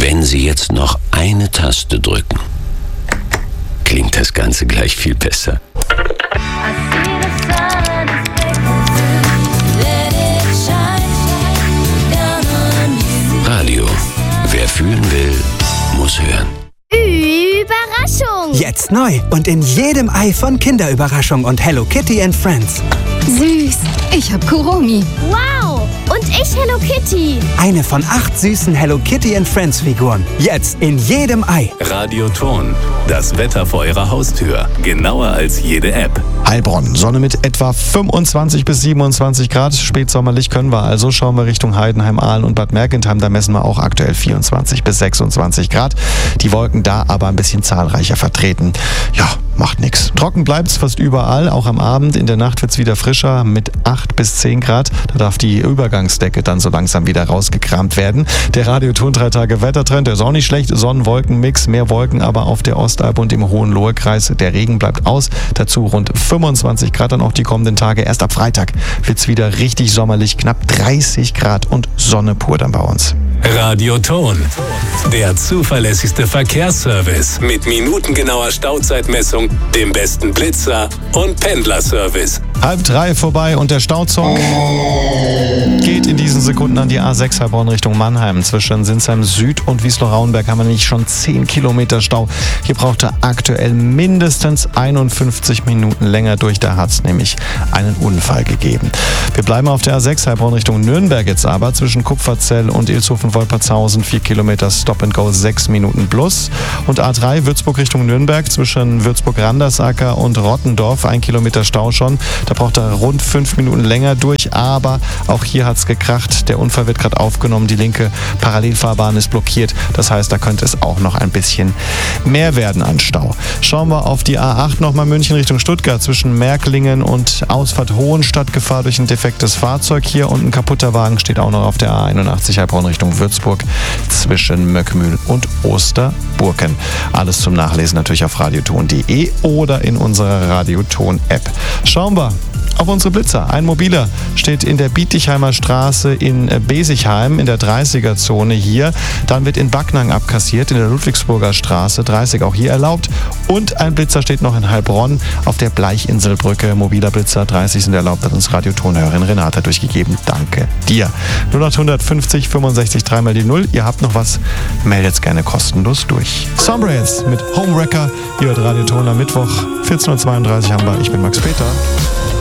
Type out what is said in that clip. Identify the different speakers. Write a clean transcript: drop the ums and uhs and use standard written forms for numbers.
Speaker 1: Wenn Sie jetzt noch eine Taste drücken, klingt das Ganze gleich viel besser. Radio. Wer fühlen will, muss hören.
Speaker 2: Überraschung!
Speaker 3: Jetzt neu und in jedem Ei von Kinderüberraschung und Hello Kitty and Friends.
Speaker 4: Süß. Ich hab Kuromi.
Speaker 2: Wow! Und ich Hello Kitty.
Speaker 3: Eine von 8 süßen Hello Kitty and Friends Figuren. Jetzt in jedem Ei.
Speaker 5: Radioton. Das Wetter vor Ihrer Haustür. Genauer als jede App.
Speaker 6: Heilbronn. Sonne mit etwa 25 bis 27 Grad. Spätsommerlich können wir also. Schauen wir Richtung Heidenheim, Aalen und Bad Mergentheim. Da messen wir auch aktuell 24 bis 26 Grad. Die Wolken da aber ein bisschen zahlreicher vertreten. Ja, macht nichts. Trocken bleibt's fast überall. Auch am Abend. In der Nacht wird's wieder frischer mit 8 bis 10 Grad. Da darf die Übergangsdecke dann so langsam wieder rausgekramt werden. Der Radioton 3 Tage Wettertrend, der ist auch nicht schlecht. Sonnen-Wolken-Mix. Mehr Wolken aber auf der Ostalb und im Hohenlohe-Kreis. Der Regen bleibt aus. Dazu rund 25 Grad dann auch die kommenden Tage. Erst ab Freitag wird's wieder richtig sommerlich, knapp 30 Grad und Sonne pur dann bei uns.
Speaker 5: Radioton. Der zuverlässigste Verkehrsservice mit minutengenauer Stauzeitmessung, dem besten Blitzer und Pendlerservice.
Speaker 6: 2:30 vorbei und der Stauzug geht in diesen Sekunden an die A6 Heilbronn Richtung Mannheim. Zwischen Sinsheim Süd und Wiesloch-Rauenberg haben wir nämlich schon 10 Kilometer Stau. Hier braucht er aktuell mindestens 51 Minuten länger durch. Da hat es nämlich einen Unfall gegeben. Wir bleiben auf der A6 Heilbronn Richtung Nürnberg jetzt aber. Zwischen Kupferzell und Ilshofen-Wolpertshausen 4 Kilometer Stop and Go, 6 Minuten plus. Und A3 Würzburg Richtung Nürnberg zwischen Würzburg-Randersacker und Rottendorf 1 Kilometer Stau schon. Da braucht er rund 5 Minuten länger durch, aber auch hier hat es gekracht. Der Unfall wird gerade aufgenommen. Die linke Parallelfahrbahn ist blockiert. Das heißt, da könnte es auch noch ein bisschen mehr werden an Stau. Schauen wir auf die A8 nochmal München Richtung Stuttgart zwischen Märklingen und Ausfahrt Hohenstadt. Gefahr durch ein defektes Fahrzeug hier und ein kaputter Wagen steht auch noch auf der A81 Heilbronn Richtung Würzburg zwischen Möckmühl und Osterburken. Alles zum Nachlesen natürlich auf radioton.de oder in unserer Radioton-App. Schauen wir auf unsere Blitzer. Ein mobiler steht in der Bietigheimer Straße in Besigheim in der 30er-Zone hier. Dann wird in Backnang abkassiert, in der Ludwigsburger Straße, 30 auch hier erlaubt. Und ein Blitzer steht noch in Heilbronn auf der Bleichinselbrücke. Mobiler Blitzer, 30 sind erlaubt, hat uns Radiotonhörerin Renate durchgegeben. Danke dir. 0850 65 3 mal die 0. Ihr habt noch was, meldet's gerne kostenlos durch. Sombrails mit Homewrecker. Ihr hört Radioton am Mittwoch. 14:32 Uhr haben wir. Ich bin Max Peter.